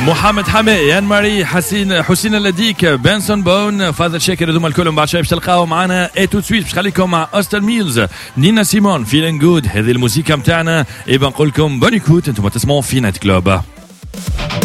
محمد حمي، يان ماري، حسين اللديك، بنسون بون، فاضل شاكر، هذوما الكل بعد شوي باش تلقاو معنا اي تو سويت. باش خليكم مع اوستر ميلز، نينا سيمون، فيلين جود. هذه الموسيقى متاعنا. بنقول لكم بونيكوت، انتم تسمعوا في نايت كلوب.